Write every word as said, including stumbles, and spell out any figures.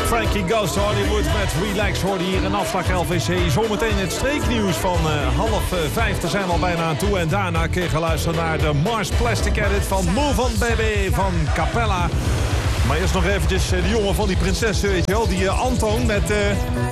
Frankie Goes to Hollywood met Relax hoorde hier in afslag L V C. Zometeen het streeknieuws van uh, half uh, vijf. Daar zijn we al bijna aan toe. En daarna kun je gaan luisteren naar de Mars Plastic Edit van Move On Baby van Capella. Maar eerst nog eventjes uh, de jongen van die prinses, weet je wel. Die uh, Anton met... Uh,